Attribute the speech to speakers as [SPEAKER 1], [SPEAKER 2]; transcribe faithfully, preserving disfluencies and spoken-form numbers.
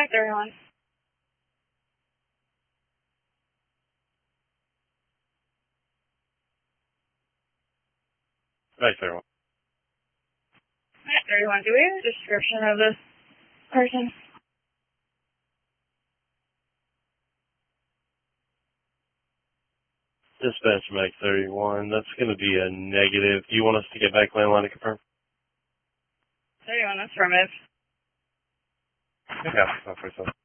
[SPEAKER 1] Alright, everyone.
[SPEAKER 2] Right, everyone.
[SPEAKER 1] Alright, everyone. Do we have a description of this person?
[SPEAKER 2] Dispatch Mike thirty-one. That's going to be a negative. Do you want us to get back landline to confirm?
[SPEAKER 1] thirty-one, that's affirmative.
[SPEAKER 2] Yeah, I'll so.